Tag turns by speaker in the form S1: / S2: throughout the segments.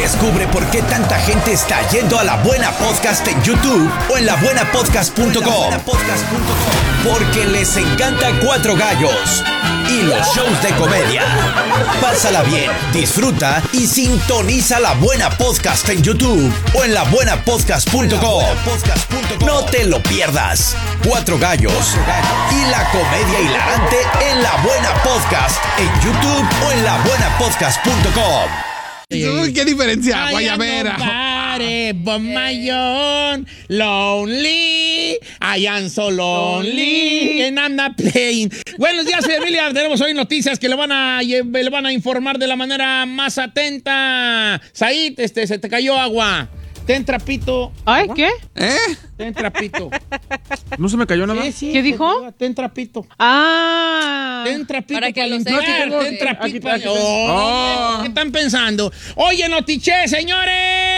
S1: Descubre por qué tanta gente está yendo a La Buena Podcast en YouTube o en labuenapodcast.com. Porque les encanta Cuatro Gallos y los shows de comedia. Pásala bien, disfruta y sintoniza La Buena Podcast en YouTube o en labuenapodcast.com. No te lo pierdas. Cuatro Gallos y la comedia hilarante en La Buena Podcast en YouTube o en labuenapodcast.com.
S2: Uy, qué diferencia, Guayabera.
S3: But my own lonely, I am so lonely, and I'm not playing. Buenos días, familia. Tenemos hoy noticias que le van a informar de la manera más atenta. Said, se te cayó agua. Ten trapito.
S4: ¿Ay, qué?
S3: Ten trapito.
S2: ¿No se me cayó nada?
S3: Sí,
S4: ¿Qué dijo?
S3: Ten trapito.
S4: Ah.
S3: Ten trapito
S5: para que lo
S3: limpiar.
S5: seque.
S3: Ten trapito.
S4: Aquí.
S3: ¿Qué están pensando? Oye, Notiche, señores.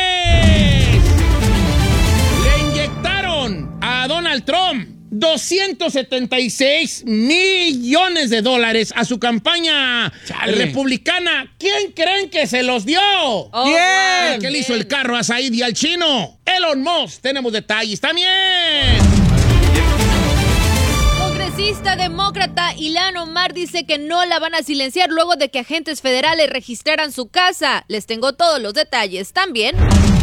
S3: Le inyectaron a Donald Trump $276 millones a su campaña republicana. ¿Quién creen que se los dio?
S5: ¿Quién?
S3: ¿Qué le hizo el carro a Said y al chino? Elon Musk. Tenemos detalles también.
S5: Congresista demócrata Ilhan Omar dice que no la van a silenciar luego de que agentes federales registraran su casa. Les tengo todos los detalles también.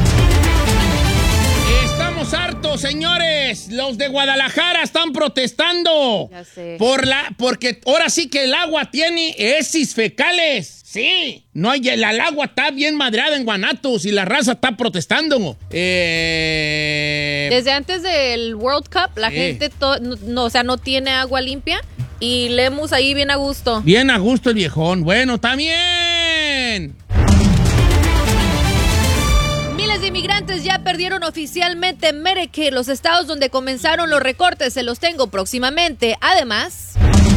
S3: Estamos hartos, señores. Los de Guadalajara están protestando.
S5: Ya sé.
S3: Porque ahora sí que el agua tiene heces fecales. Sí. No hay, el agua está bien madreada en Guanatos y la raza está protestando.
S5: Desde antes del World Cup, la gente no tiene agua limpia y Lemus ahí bien a gusto.
S3: Bien a gusto el viejón. Bueno, también.
S5: Miles de inmigrantes ya perdieron oficialmente Medicaid, los estados donde comenzaron los recortes. Se los tengo próximamente. Además...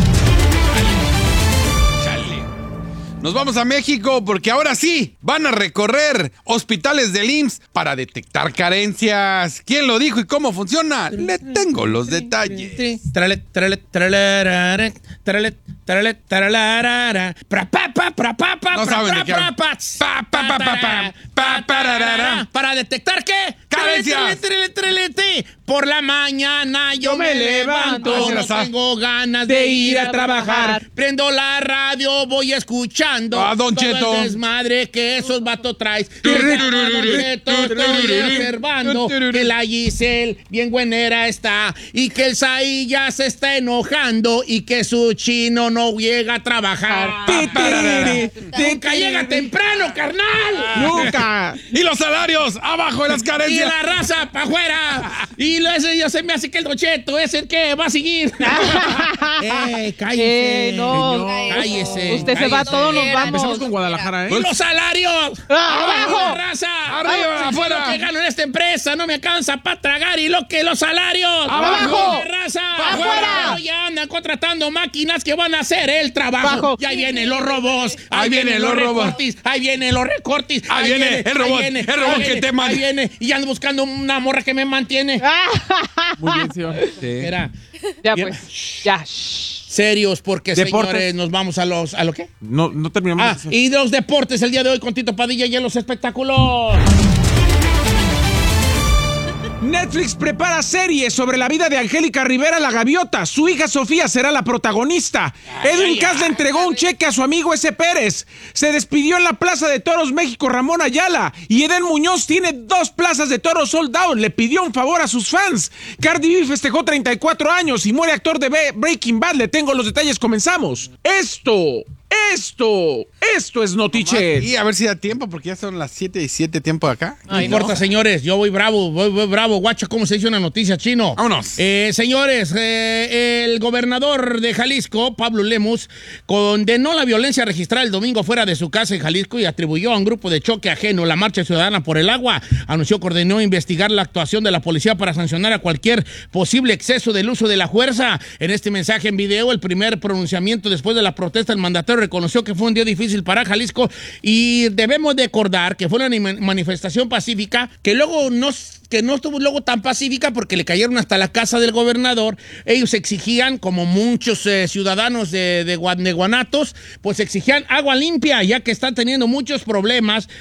S2: Nos vamos a México porque ahora sí van a recorrer hospitales del IMSS para detectar carencias. ¿Quién lo dijo y cómo funciona? Le tengo los detalles. No saben de qué hablan.
S3: ¿Para detectar qué?
S2: Carencias.
S3: Por la mañana yo me levanto, no tengo ganas de ir a trabajar. Prendo la radio, voy escuchando
S2: Don
S3: todo
S2: Cheto.
S3: el desmadre que esos vatos traes. Estoy observando que la Giselle bien buenera está y que el Saí ya se está enojando y que su chino no llega a trabajar. Nunca llega temprano, carnal.
S2: ¡Nunca! Y los salarios abajo de las
S3: Y
S2: carencias.
S3: la raza para afuera. Y ese ya se me hace que el Don Cheto es el que va a seguir. Cállese.
S4: No.
S3: señor. Cállese.
S4: Usted se va, todos nos vamos.
S2: Empezamos con Guadalajara,
S3: ¡Y los salarios!
S4: ¡Abajo!
S3: ¡La raza!
S2: ¡Arriba,
S3: Si
S2: afuera!
S3: Lo que gano en esta empresa no me alcanza para tragar y los salarios.
S4: ¡Abajo!
S3: ¡La raza!
S4: ¡Afuera!
S3: Pero ya andan contratando máquinas que van a hacer el trabajo.
S4: ¡Abajo!
S3: Y ahí vienen los robots.
S2: Ahí vienen los robots.
S3: recortes. Ahí vienen los recortes.
S2: Ahí viene el robot. El robot que te manda.
S3: Ahí viene. Y ando buscando una morra que me mantiene.
S2: Muy bien, señor. Sí.
S3: Era.
S4: Ya
S3: Bien.
S4: pues, ya. shh.
S3: Serios, porque
S2: Deportes.
S3: señores, nos vamos ¿a lo qué?
S2: No terminamos.
S3: Y los deportes el día de hoy con Tito Padilla y en los espectáculos.
S6: Netflix prepara serie sobre la vida de Angélica Rivera la Gaviota. Su hija Sofía será la protagonista. Edwin Cass le entregó un cheque a su amigo S. Pérez. Se despidió en la Plaza de Toros México Ramón Ayala. Y Eden Muñoz tiene 2 plazas de toros sold out. Le pidió un favor a sus fans. Cardi B festejó 34 años y muere actor de Breaking Bad. Le tengo los detalles, comenzamos. Esto es Notiche.
S2: Y a ver si da tiempo, porque ya son las 7:07 tiempo de acá.
S3: No importa, señores, yo voy bravo. Guacha, ¿cómo se dice una noticia, chino?
S2: Vámonos.
S3: Señores, el gobernador de Jalisco, Pablo Lemus, condenó la violencia registrada el domingo fuera de su casa en Jalisco y atribuyó a un grupo de choque ajeno la Marcha Ciudadana por el Agua. Anunció que ordenó investigar la actuación de la policía para sancionar a cualquier posible exceso del uso de la fuerza. En este mensaje en video, el primer pronunciamiento después de la protesta, el mandatario reconoció que fue un día difícil para Jalisco y debemos de recordar que fue una manifestación pacífica que luego no estuvo luego tan pacífica porque le cayeron hasta la casa del gobernador. Ellos exigían, como muchos ciudadanos de Guanatos, pues exigían agua limpia, ya que están teniendo muchos problemas